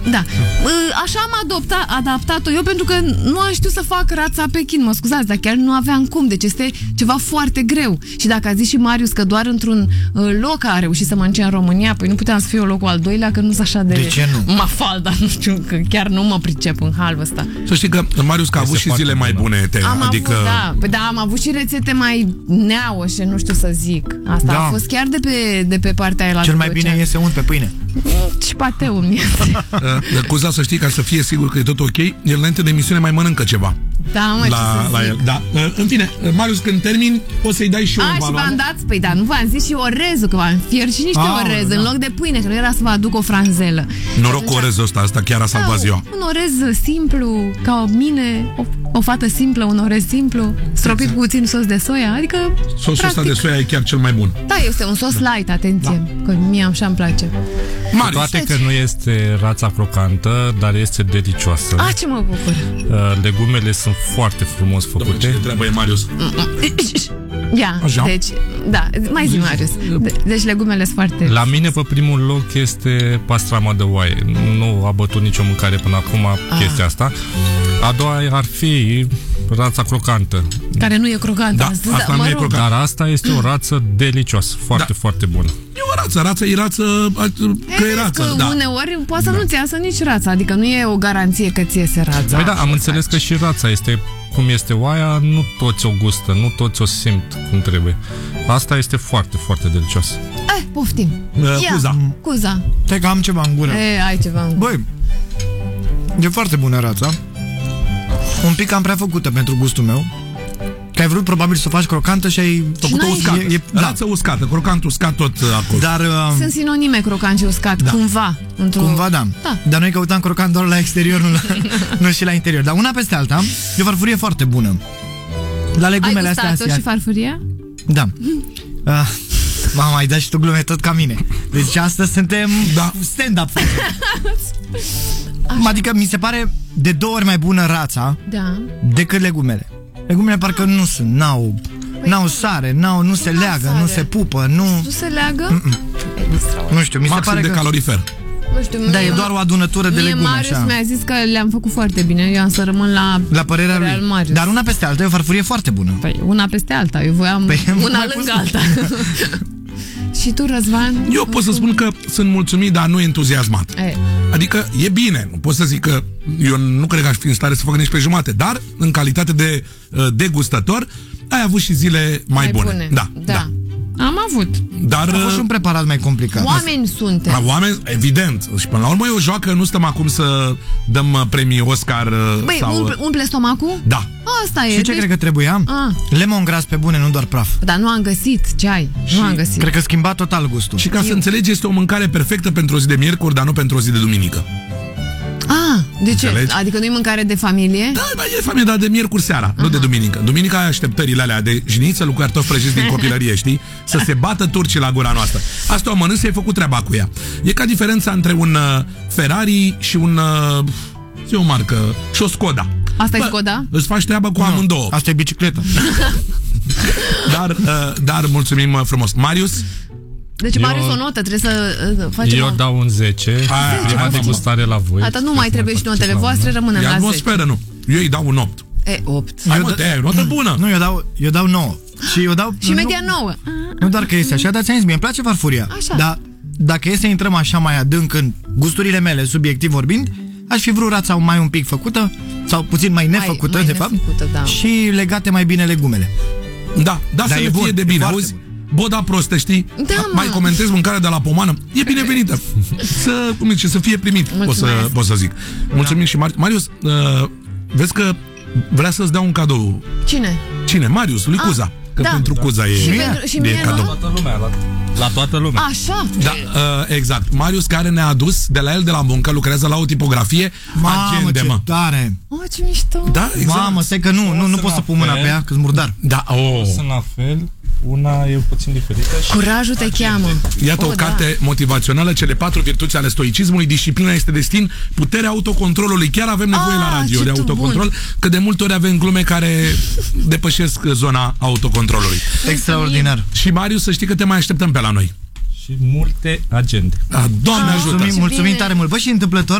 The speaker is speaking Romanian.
Da. Așa am adaptat-o eu, pentru că nu am știut să fac rața Pekin, mă scuzați, dar chiar nu aveam cum, deci este ceva foarte greu. Și dacă a zis și Marius că doar într-un loc a reușit să mănânce în România, păi nu puteam să fiu locul al doilea, că nu-s așa de ce nu? mafalda, nu știu, că chiar nu mă pricep în halul ăsta. Să știi că Marius că a avut și zile mai bune, adică... Am avut și rețete mai neaușe, nu știu să zic. Asta a fost chiar de pe partea aia la cel mai bine iese unt pe pâine. Și pateul mi este. Cuza, să știi, ca să fie sigur că e tot ok, el înainte de emisiune mai mănâncă ceva. Da, mă, la el. Da. În fine, Marius, când termin, poți să-i dai și o valoare. Și v-am dat, păi da, nu v-am zis și orezul, că v-am fiert și niște orez în loc de pâine, că nu era să vă aduc o franzelă. Noroc cu orezul ăsta, asta chiar a salvat ziua. Un orez simplu, ca mine, o fată simplă, un orez simplu, stropit cu puțin sos de soia, adică sosul ăsta de soia e chiar cel mai bun. Da, este un sos light, atenție, că mie așa-mi place. Marius. Toate că nu este rața crocantă, dar este delicioasă. Ce mă bucur. Legumele sunt foarte frumos făcute. Ce treabă e, Marius? Deci, da, mai zi, Marius. Deci legumele sunt foarte... La mine pe primul loc este pastrama de oaie. Nu a bătut nicio mâncare până acum chestia asta. A doua ar fi rața crocantă. Care nu e crocantă. Da, asta nu e crocantă. Dar asta este o rață delicioasă, foarte, foarte bună. E o rață, e rață, că e rață. Că uneori poate să nu-ți iasă nici rața, adică nu e o garanție că ți iese rața. Păi da, am înțeles că și rața este cum este oaia, nu toți o gustă, nu toți o simt cum trebuie. Asta este foarte, foarte delicioasă. Poftim. Cuza. Stai că am ceva în gură. Ai ceva în gură. Băi, e foarte bună rața. Un pic am prea făcută pentru gustul meu. Că ai vrut probabil să o faci crocantă și ai făcut-o uscată. Rață uscată, crocant uscat tot acolo. Dar, sunt sinonime crocant și uscat, cumva. Cumva, da. Dar noi căutam crocant doar la exterior, nu și la interior. Dar una peste alta, e o farfurie foarte bună. La legumele astea asiatice. Ai gustat-o și farfuria? Da. Mama, ai dat și tu glume tot ca mine. Deci astăzi suntem stand-up. Adică mi se pare de 2 ori mai bună rața decât legumele. Legumele parcă nu sunt, n-au sare, nu se leagă, nu se pupă, nu se leagă? Nu știu, mi se pare de calorifer. Nu știu, da, e doar o adunătură de legume. Marius mi-a zis că le-am făcut foarte bine. Eu am să rămân la părerea lui. Marius. Dar una peste alta e o farfurie foarte bună. Păi, una peste alta. Eu voiam una lângă alta. Și tu, Răzvan? Eu pot să spun că sunt mulțumit, dar nu entuziasmat. Adică e bine. Nu pot să zic că eu nu cred că aș fi în stare să fac nici pe jumate, dar în calitate de degustător ai avut și zile mai bune. Da. Am avut. Dar a fost și un preparat mai complicat. Oameni suntem. Oameni, evident. Și până la urmă e o joacă, nu stăm acum să dăm premii Oscar. Băi, umple stomacul? Da. Asta e. Și ce cred că trebuia? Lemongrass pe bune, nu doar praf. Dar nu am găsit ce ai. Nu am găsit. Cred că schimba total gustul. Și ca să înțelegi, este o mâncare perfectă pentru o zi de miercuri, dar nu pentru o zi de duminică. De ce? Înțelegi? Adică nu-i mâncare de familie? Da, e familie, dar de miercuri seara, nu de duminică. Duminica ai așteptările alea de jiniță, cu cartofi prăjiți din copilărie, știi? Să se bată turcii la gura noastră. Asta o mănânci și ai făcut treaba cu ea. E ca diferența între un Ferrari și o marcă, și o Skoda. Asta e Skoda? Îți faci treaba cu amândouă. Asta e bicicletă. Dar mulțumim frumos. Marius? Deci, Marius, o notă, trebuie să facem... Eu dau un 10. Prima degustare la voi. Asta nu mai trebuie și notele voastre, rămânem la 10. Atmosferă, nu. Eu îi dau un 8. 8. Hai mă, e o notă bună. Nu, eu dau 9. Și eu dau... Și media 9. Nu doar că este așa, dar ți-am zis, mie îmi place farfuria. Așa. Dar dacă e să intrăm așa mai adânc în gusturile mele, subiectiv vorbind, aș fi vrut rața mai un pic făcută, sau puțin mai nefăcută, de fapt, și legate mai bine legumele. Da, să le fie de bine, auzi? Boda prostă, știi? Mai comentez mâncarea de la pomană. E binevenită. Să fie primit, pot să zic. Mulțumim și Marius, vezi că vrea să-ți dea un cadou. Cine? Marius, lui Cuza. Că pentru Cuza e cadou. La toată lumea. Așa? Da, exact. Marius, care ne-a adus de la el de la muncă, lucrează la o tipografie. Mamă, ce tare! Ce mișto! Da, exact. Mamă, stai că nu pot să pun mâna pe ea, că-s murdar. Da, sunt la fel. Una e puțin diferită. Curajul te cheamă. Iată o carte motivațională, cele 4 virtuți ale stoicismului. Disciplina este destin, puterea autocontrolului. Chiar avem nevoie la radio de autocontrol, că de multe ori avem glume care depășesc zona autocontrolului. Extraordinar. Și Marius, să știi că te mai așteptăm pe la noi. Și multe agende. Doamne ajută! Mulțumim tare mult. Bă, și întâmplător